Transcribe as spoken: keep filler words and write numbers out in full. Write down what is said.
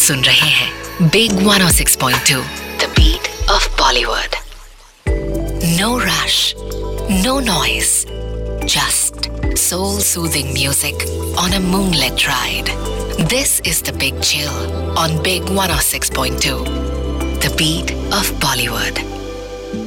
सुन रहे हैं big one oh six point two, the beat of Bollywood. No rush, no noise, just soul-soothing music on a moonlit ride. This is the Big Chill on Big one oh six point two, the beat of Bollywood.